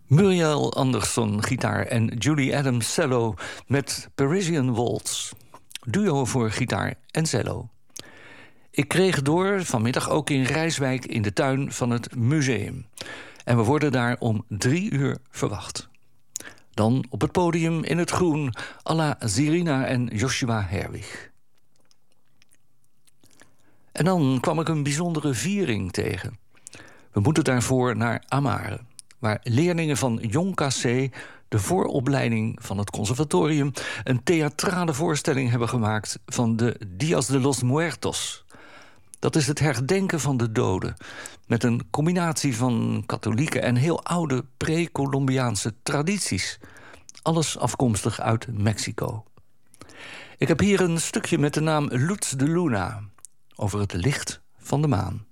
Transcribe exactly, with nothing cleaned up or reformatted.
Muriel Anderson, gitaar en Julie Adams, cello met Parisian Waltz. Duo voor gitaar en cello. Ik kreeg door vanmiddag ook in Rijswijk in de tuin van het museum. En we worden daar om drie uur verwacht. Dan op het podium in het groen, Alla Zirina en Joshua Herwig. En dan kwam ik een bijzondere viering tegen. We moeten daarvoor naar Amare, waar leerlingen van Jong K C, de vooropleiding van het conservatorium, een theatrale voorstelling hebben gemaakt van de Días de los Muertos. Dat is het herdenken van de doden, met een combinatie van katholieke en heel oude pre-Columbiaanse tradities. Alles afkomstig uit Mexico. Ik heb hier een stukje met de naam Luz de Luna, over het licht van de maan.